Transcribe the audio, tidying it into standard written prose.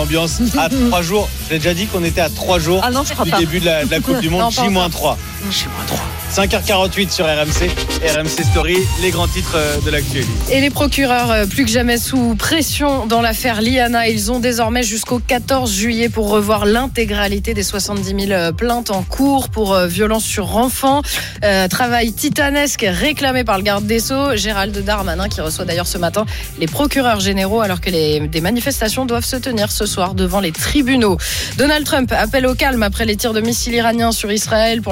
l'ambiance à 3 jours. J'ai déjà dit qu'on était à 3 jours du début de la Coupe du Monde. J-3. 5h48 sur RMC. RMC Story, les grands titres de l'actualité. Et les procureurs, plus que jamais sous pression dans l'affaire Liana. Ils ont désormais jusqu'au 14 juillet pour revoir l'intégralité des 70 000 plaintes en cours pour violence sur enfants. Travail titanesque réclamé par le garde des Sceaux, Gérald Darmanin, qui reçoit d'ailleurs ce matin les procureurs généraux alors que des manifestations doivent se tenir ce soir devant les tribunaux. Donald Trump appelle au calme après les tirs de missiles iraniens sur Israël.